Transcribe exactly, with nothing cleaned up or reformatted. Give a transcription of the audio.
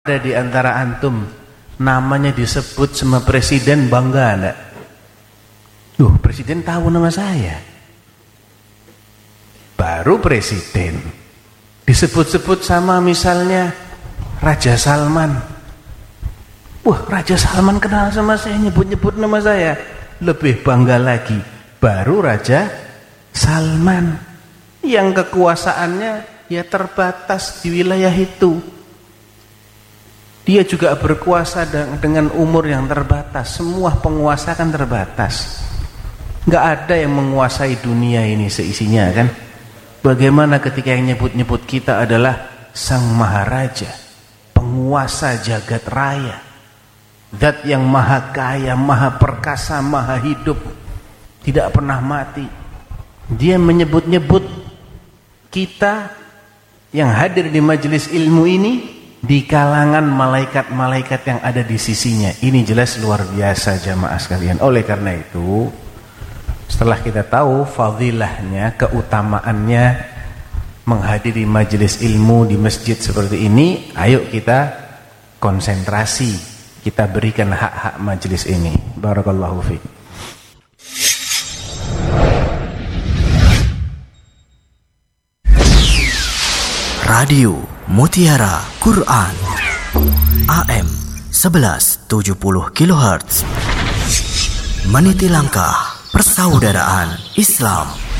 Ada di antara antum namanya disebut sama presiden, bangga enggak? Duh, presiden tahu nama saya. Baru presiden disebut-sebut sama misalnya Raja Salman. Wah, Raja Salman kenal sama saya, nyebut-nyebut nama saya. Lebih bangga lagi, baru Raja Salman yang kekuasaannya ya terbatas di wilayah itu. Dia juga berkuasa dengan umur yang terbatas. Semua penguasa kan terbatas. Nggak ada yang menguasai dunia ini seisinya kan. Bagaimana ketika yang nyebut-nyebut kita adalah Sang Maharaja, penguasa jagat raya, Zat yang maha kaya, maha perkasa, maha hidup, tidak pernah mati. Dia menyebut-nyebut kita yang hadir di majelis ilmu ini di kalangan malaikat-malaikat yang ada di sisinya. Ini jelas luar biasa jamaah sekalian. Oleh karena itu, setelah kita tahu fadilahnya, keutamaannya menghadiri majelis ilmu di masjid seperti ini, ayo kita konsentrasi, kita berikan hak-hak majelis ini. Barakallahu fiik. Radio Mutiara Quran A M sebelas tujuh puluh kilohertz, meniti langkah persaudaraan Islam.